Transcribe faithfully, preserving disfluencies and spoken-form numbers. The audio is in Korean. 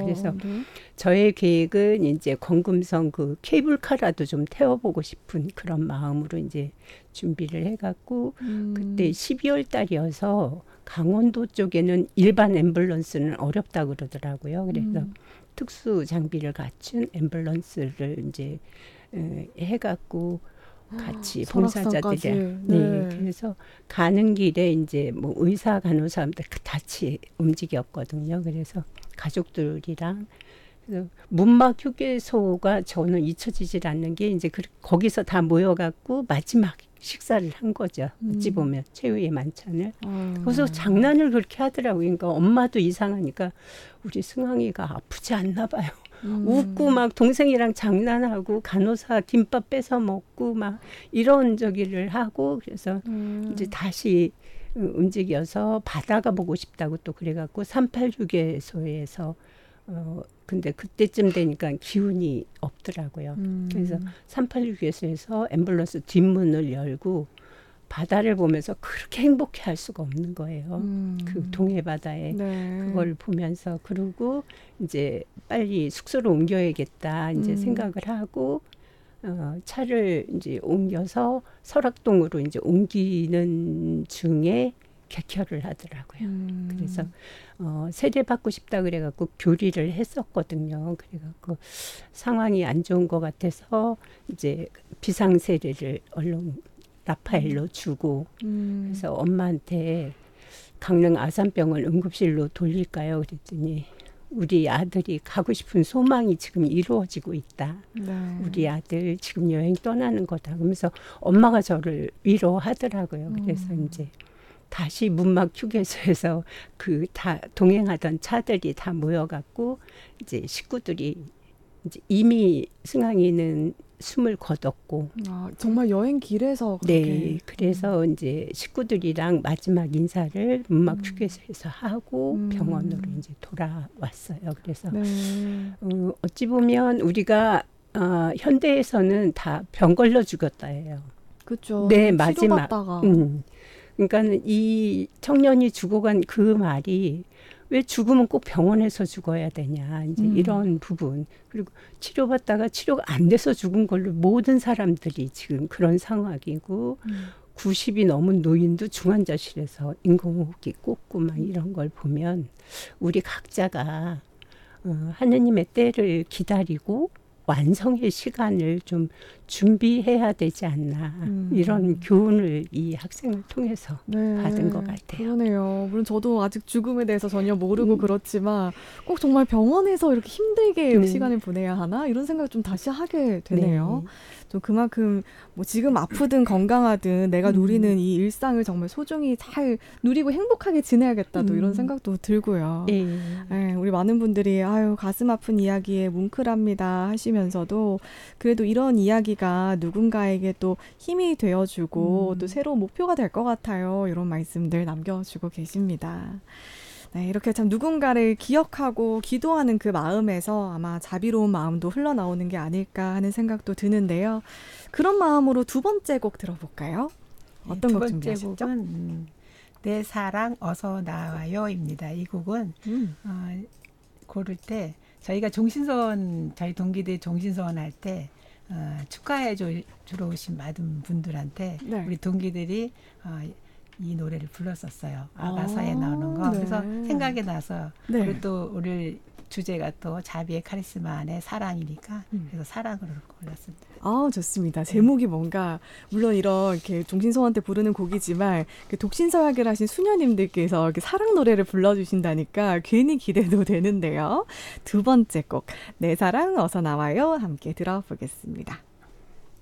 그래서 네. 저의 계획은 이제 권금성 그 케이블카라도 좀 태워보고 싶은 그런 마음으로 이제 준비를 해갖고 음. 그때 십이월 달이어서 강원도 쪽에는 일반 앰뷸런스는 어렵다 그러더라고요. 그래서 음. 특수 장비를 갖춘 앰뷸런스를 이제 에, 해갖고 같이 설악산까지. 봉사자들이랑 네. 네 그래서 가는 길에 이제 뭐 의사 간호사들 같이 움직였거든요. 그래서 가족들이랑 그래서 문막 휴게소가 저는 잊혀지질 않는 게 이제 그, 거기서 다 모여갖고 마지막 식사를 한 거죠. 어찌 음. 보면 최후의 만찬을. 아유. 거기서 장난을 그렇게 하더라고요. 그러니까 엄마도 이상하니까 우리 승황이가 아프지 않나 봐요. 음. 웃고 막 동생이랑 장난하고 간호사 김밥 뺏어 먹고 막 이런 저기를 하고 그래서 음. 이제 다시 움직여서 바다가 보고 싶다고 또 그래갖고 삼팔 휴게소에서 어 근데 그때쯤 되니까 기운이 없더라고요. 음. 그래서 삼팔 휴게소에서 앰뷸런스 뒷문을 열고 바다를 보면서 그렇게 행복해 할 수가 없는 거예요. 음. 그 동해 바다에 네. 그걸 보면서 그러고 이제 빨리 숙소로 옮겨야겠다 이제 음. 생각을 하고 어, 차를 이제 옮겨서 설악동으로 이제 옮기는 중에 객혈을 하더라고요. 음. 그래서 어, 세례 받고 싶다 그래갖고 교리를 했었거든요. 그래갖고 상황이 안 좋은 것 같아서 이제 비상 세례를 얼른 라파엘로 주고 음. 그래서 엄마한테 강릉 아산병원 응급실로 돌릴까요? 그랬더니 우리 아들이 가고 싶은 소망이 지금 이루어지고 있다. 네. 우리 아들 지금 여행 떠나는 거다. 그러면서 엄마가 저를 위로하더라고요. 그래서 음. 이제 다시 문막 휴게소에서 그 다 동행하던 차들이 다 모여갖고 이제 식구들이 이제 이미 승항이는 숨을 거뒀고 아, 정말 여행 길에서 그렇게. 네 그래서 음. 이제 식구들이랑 마지막 인사를 문막 음. 휴게소에서 하고 음. 병원으로 이제 돌아왔어요. 그래서 네. 어, 어찌 보면 우리가 어, 현대에서는 다 병 걸려 죽었다예요. 그렇죠. 네 마지막. 치료받다가. 음. 그러니까 이 청년이 죽어간 그 말이 왜 죽으면 꼭 병원에서 죽어야 되냐 이제 음. 이런 부분 그리고 치료받다가 치료가 안 돼서 죽은 걸로 모든 사람들이 지금 그런 상황이고 음. 구십이 넘은 노인도 중환자실에서 인공호흡기 꽂고 막 이런 걸 보면 우리 각자가 어, 하느님의 때를 기다리고 완성의 시간을 좀 준비해야 되지 않나 음. 이런 교훈을 이 학생을 통해서 네. 받은 것 같아요. 그러네요. 물론 저도 아직 죽음에 대해서 전혀 모르고 음. 그렇지만 꼭 정말 병원에서 이렇게 힘들게 네. 시간을 보내야 하나 이런 생각을 좀 다시 하게 되네요. 네. 좀 그만큼 뭐 지금 아프든 건강하든 내가 음. 누리는 이 일상을 정말 소중히 잘 누리고 행복하게 지내야겠다 또 음. 이런 생각도 들고요. 예. 네, 우리 많은 분들이 아유 가슴 아픈 이야기에 뭉클합니다 하시면서도 그래도 이런 이야기가 누군가에게 또 힘이 되어주고 음. 또 새로운 목표가 될 것 같아요. 이런 말씀들 남겨주고 계십니다. 네, 이렇게 참 누군가를 기억하고 기도하는 그 마음에서 아마 자비로운 마음도 흘러나오는 게 아닐까 하는 생각도 드는데요. 그런 마음으로 두 번째 곡 들어볼까요? 어떤 곡 준비하셨죠? 두 번째 곡은 음, 내 사랑 어서 나와요입니다. 이 곡은 음. 어, 고를 때 저희가 종신서원 저희 동기들 종신서원 할 때 어, 축하해 주, 주러 오신 많은 분들한테 네. 우리 동기들이 어, 이 노래를 불렀었어요. 아가사에 아, 나오는 거. 네. 그래서 생각이 나서 네. 그리고 또 오늘 주제가 또 자비의 카리스마 안에 사랑이니까 음. 그래서 사랑으로 골랐습니다. 아, 좋습니다. 제목이 뭔가 물론 이런 이렇게 종신서원 때 부르는 곡이지만 독신서약을 하신 수녀님들께서 이렇게 사랑 노래를 불러주신다니까 괜히 기대도 되는데요. 두 번째 곡 내 사랑 어서 나와요 함께 들어보겠습니다.